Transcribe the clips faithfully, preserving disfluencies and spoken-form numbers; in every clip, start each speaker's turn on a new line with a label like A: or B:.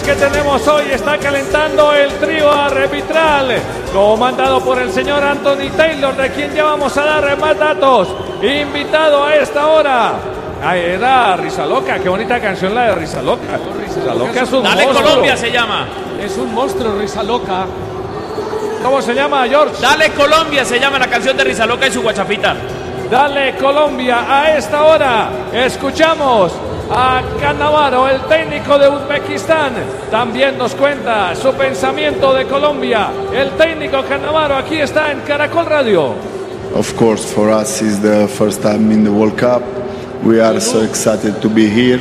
A: que tenemos hoy. Está calentando el trío arbitral, comandado por el señor Anthony Taylor, de quien ya vamos a dar más datos. Invitado a esta hora. Ah, era Risa Loca, qué bonita canción la de Risa Loca. Risa Loca es un
B: Dale
A: monstruo.
B: Colombia se llama.
C: Es un monstruo, Risa Loca.
A: ¿Cómo se llama, George?
B: Dale Colombia se llama la canción de Risa Loca y su guachapita.
A: Dale Colombia. A esta hora escuchamos a Cannavaro, el técnico de Uzbekistán. También nos cuenta su pensamiento de Colombia. El técnico Cannavaro aquí está en Caracol Radio.
D: Of course, for us is the first time in the World Cup. We are so excited to be here.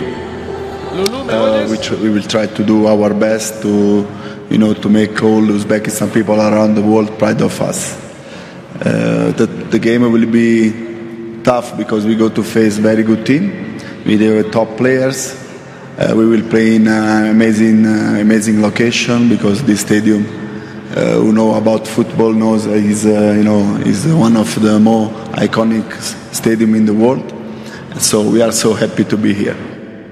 D: Uh, we, tr- we will try to do our best to, you know, to make all Uzbekistan people around the world proud of us. Uh, the, the game will be tough because we go to face very good team with uh, top players. Uh, we will play in an amazing, uh, amazing location because this stadium, uh, who know about football knows is, uh, you know, is one of the more iconic stadium in the world. So we are so happy to be here.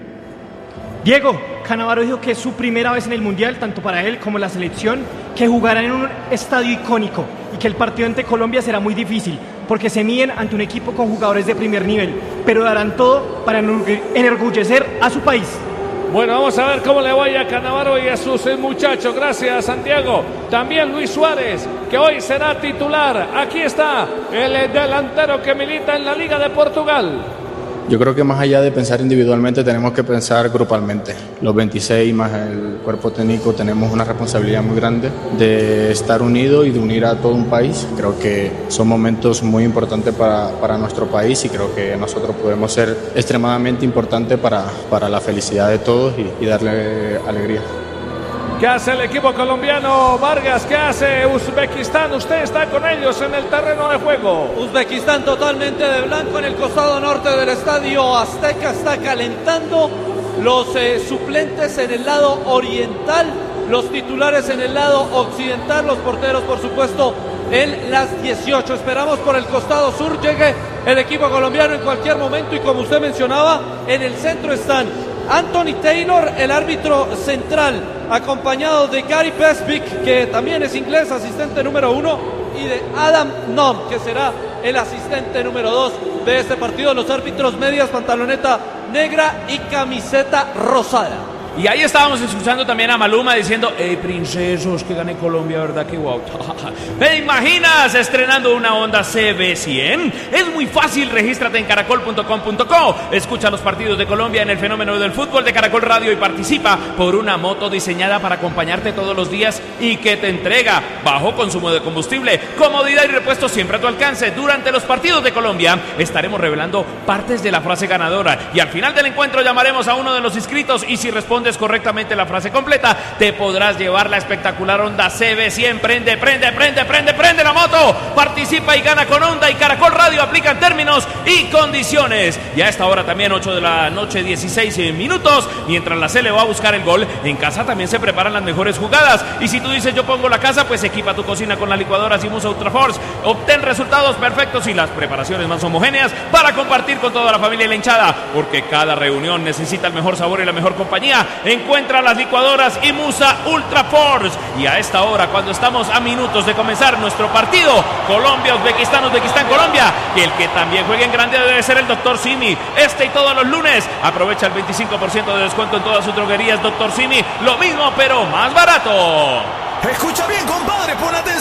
E: Diego, Cannavaro dijo que es su primera vez en el Mundial, tanto para él como la selección, que jugarán en un estadio icónico y que el partido ante Colombia será muy difícil, porque se miden ante un equipo con jugadores de primer nivel, pero darán todo para enorgullecer a su país.
A: Bueno, vamos a ver cómo le vaya a Cannavaro y a sus muchachos. Gracias, Santiago. También Luis Suárez, que hoy será titular. Aquí está el delantero que milita en la Liga de Portugal.
F: Yo creo que más allá de pensar individualmente tenemos que pensar grupalmente. Los veintiséis más el cuerpo técnico tenemos una responsabilidad muy grande de estar unidos y de unir a todo un país. Creo que son momentos muy importantes para, para nuestro país y creo que nosotros podemos ser extremadamente importantes para, para la felicidad de todos y, y darle alegría.
A: ¿Qué hace el equipo colombiano, Vargas? ¿Qué hace Uzbekistán? Usted está con ellos en el terreno de juego.
C: Uzbekistán totalmente de blanco en el costado norte del estadio Azteca. Está calentando. Los eh, suplentes en el lado oriental, los titulares en el lado occidental, los porteros, por supuesto, en las dieciocho. Esperamos por el costado sur llegue el equipo colombiano en cualquier momento y, como usted mencionaba, en el centro están Anthony Taylor, el árbitro central, acompañado de Gary Pesvick, que también es inglés, asistente número uno, y de Adam Nom, que será el asistente número dos de este partido. Los árbitros medias, pantaloneta negra y camiseta rosada.
B: Y ahí estábamos escuchando también a Maluma diciendo: hey, princesos, que gane Colombia, ¿verdad? Que wow. ¿Te imaginas estrenando una Honda C B cien? Es muy fácil, regístrate en caracol punto com punto co. Escucha los partidos de Colombia en el fenómeno del fútbol de Caracol Radio y participa por una moto diseñada para acompañarte todos los días y que te entrega bajo consumo de combustible, comodidad y repuesto siempre a tu alcance. Durante los partidos de Colombia estaremos revelando partes de la frase ganadora y al final del encuentro llamaremos a uno de los inscritos y si responde correctamente la frase completa, te podrás llevar la espectacular Honda C B cien. Prende, prende, prende, prende, prende la moto. Participa y gana con Honda y Caracol Radio. Aplican términos y condiciones. Y a esta hora también, ocho de la noche, dieciséis minutos. Mientras la C le va a buscar el gol, en casa también se preparan las mejores jugadas. Y si tú dices yo pongo la casa, pues equipa tu cocina con la licuadora Simus Ultra Force. Obtén resultados perfectos y las preparaciones más homogéneas para compartir con toda la familia y la hinchada. Porque cada reunión necesita el mejor sabor y la mejor compañía. Encuentra las licuadoras Imusa Ultra Force. Y a esta hora, cuando estamos a minutos de comenzar nuestro partido Colombia, Uzbekistán, Uzbekistán, Colombia, que el que también juegue en grande debe ser el doctor Simi. Este y todos los lunes aprovecha el veinticinco por ciento de descuento en todas sus droguerías. doctor Simi, lo mismo pero más barato.
G: Escucha bien, compadre, pon atención.